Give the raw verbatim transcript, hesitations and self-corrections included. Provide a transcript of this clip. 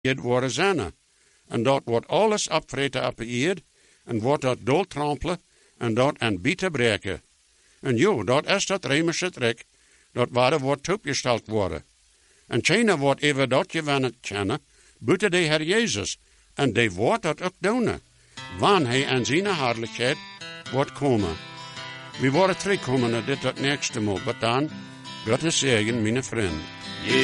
eerd worden zijn. En dat wordt alles opvreten op de eerd, en wordt dat dol trampelen, en dat aan bieten breken. En jo, dat is dat Remische trek, dat waarde wordt opgesteld worden. En China wordt even dat je van het kennen, buiten de Heer Jezus, en die wordt dat ook doen, wanneer hij aan zijn hartelijkheid wordt komen. We worden terugkomen naar dit het nächste Mal, maar dan, Gottes zegen, mijn vriend.